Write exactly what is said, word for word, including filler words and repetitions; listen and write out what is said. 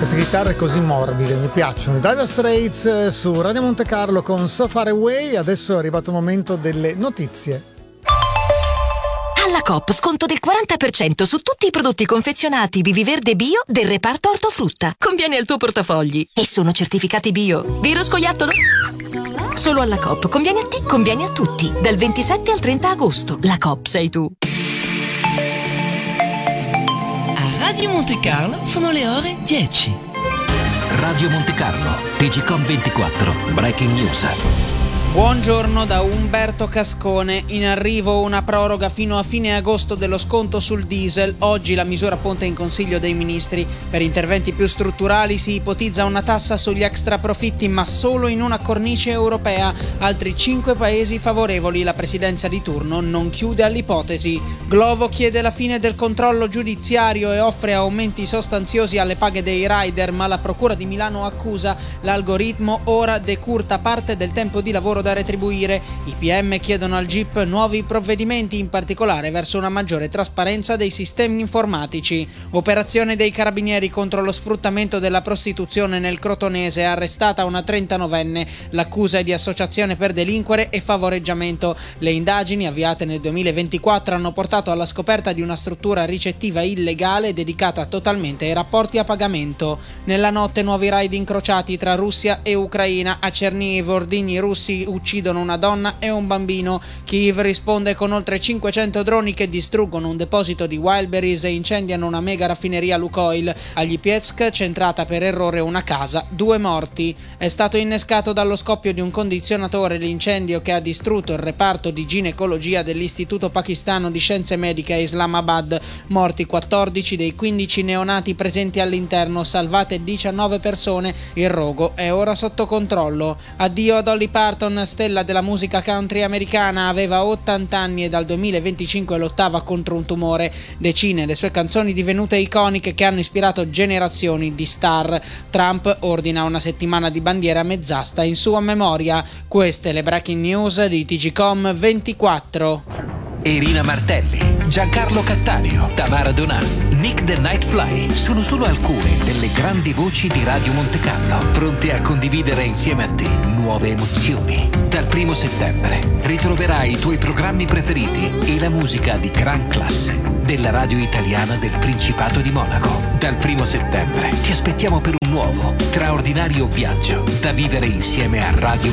Queste chitarre così morbide mi piacciono. Dire Straits su Radio Monte Carlo con So Far Away. Adesso è arrivato il momento delle notizie. Alla Coop sconto del quaranta per cento su tutti i prodotti confezionati Viviverde Bio del reparto ortofrutta. Conviene al tuo portafogli e sono certificati bio. Vero scoiattolo? Solo alla Coop. Conviene a te, conviene a tutti. Dal ventisette al trenta agosto. La Coop sei tu. A Radio Monte Carlo sono le ore dieci. Radio Monte Carlo, T G Com ventiquattro, Breaking News. Buongiorno da Umberto Cascone. In arrivo una proroga fino a fine agosto dello sconto sul diesel. Oggi la misura ponte in Consiglio dei Ministri. Per interventi più strutturali si ipotizza una tassa sugli extraprofitti, ma solo in una cornice europea. Altri cinque paesi favorevoli. La presidenza di turno non chiude all'ipotesi. Glovo chiede la fine del controllo giudiziario e offre aumenti sostanziosi alle paghe dei rider, ma la Procura di Milano accusa l'algoritmo ora decurta parte del tempo di lavoro da retribuire. I P M chiedono al G I P nuovi provvedimenti, in particolare verso una maggiore trasparenza dei sistemi informatici. Operazione dei carabinieri contro lo sfruttamento della prostituzione nel Crotonese, arrestata una trentanovenne. L'accusa è di associazione per delinquere e favoreggiamento. Le indagini, avviate nel duemilaventiquattro, hanno portato alla scoperta di una struttura ricettiva illegale dedicata totalmente ai rapporti a pagamento. Nella notte nuovi raid incrociati tra Russia e Ucraina. A Cerniv ordigni russi uccidono una donna e un bambino. Kiev risponde con oltre cinquecento droni che distruggono un deposito di Wildberries e incendiano una mega raffineria Lukoil. A Lipetsk, centrata per errore una casa, due morti. È stato innescato dallo scoppio di un condizionatore l'incendio che ha distrutto il reparto di ginecologia dell'Istituto Pakistano di Scienze Mediche a Islamabad. Morti quattordici dei quindici neonati presenti all'interno, salvate diciannove persone. Il rogo è ora sotto controllo. Addio a Dolly Parton, stella della musica country americana. Aveva ottanta anni e dal duemilaventicinque lottava contro un tumore. Decine le sue canzoni divenute iconiche che hanno ispirato generazioni di star. Trump ordina una settimana di bandiera mezzasta in sua memoria. Queste le breaking news di T G Com ventiquattro. Irina Martelli, Giancarlo Cattaneo, Tamara Donà, Nick the Nightfly sono solo alcune delle grandi voci di Radio Monte Carlo, pronte a condividere insieme a te nuove emozioni. Dal primo settembre ritroverai i tuoi programmi preferiti e la musica di gran classe della radio italiana del Principato di Monaco. Dal primo settembre ti aspettiamo per un nuovo, straordinario viaggio da vivere insieme a Radio